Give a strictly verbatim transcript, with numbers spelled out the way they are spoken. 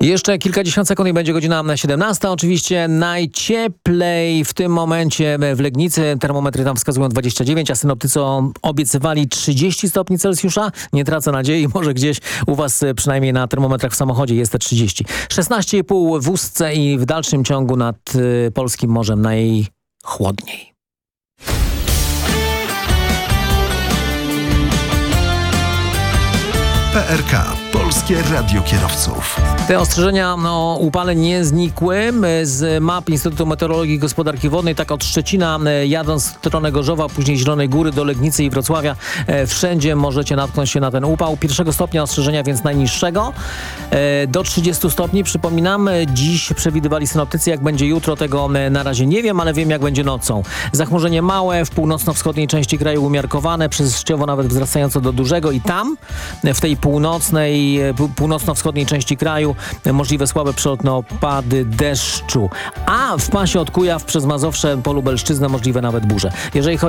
Jeszcze kilkadziesiąt sekund i będzie godzina siedemnasta. Oczywiście najcieplej w tym momencie w Legnicy. Termometry tam wskazują dwadzieścia dziewięć, a synoptycy obiecywali trzydzieści stopni Celsjusza. Nie tracę nadziei, może gdzieś u was przynajmniej na termometrach w samochodzie jest te trzydzieści. szesnaście i pół w Ustce i w dalszym ciągu nad y, polskim morzem najchłodniej. P R K. Polskie Radio Kierowców. Te ostrzeżenia o upale nie znikły. Z map Instytutu Meteorologii i Gospodarki Wodnej, tak od Szczecina jadąc w stronę Gorzowa, później Zielonej Góry do Legnicy i Wrocławia, wszędzie możecie natknąć się na ten upał. Pierwszego stopnia ostrzeżenia, więc najniższego. Do trzydziestu stopni, przypominam, dziś przewidywali synoptycy, jak będzie jutro, tego na razie nie wiem, ale wiem, jak będzie nocą. Zachmurzenie małe, w północno-wschodniej części kraju umiarkowane, przejściowo nawet wzrastające do dużego i tam, w tej północnej północno-wschodniej części kraju możliwe słabe przelotne opady deszczu, a w pasie od Kujaw przez Mazowsze po Lubelszczyznę możliwe nawet burze. Jeżeli chodzi